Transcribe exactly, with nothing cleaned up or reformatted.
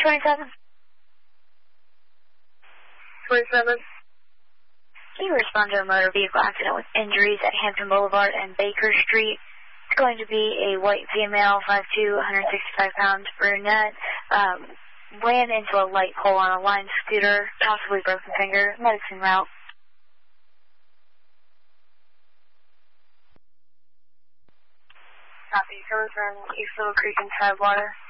twenty-seven. twenty-seven. Can you respond to a motor vehicle accident with injuries at Hampton Boulevard and Baker Street? It's going to be a white female, five foot two, one hundred sixty-five pounds, brunette, um, ran into a light pole on a line scooter, possibly broken finger, medicine route. Copy. Coming from East Little Creek and Tidewater.